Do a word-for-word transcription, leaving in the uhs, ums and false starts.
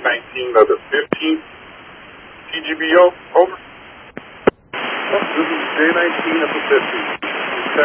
nineteen of the fifteenth T G B O, over. This is J nineteen of the fifteenth.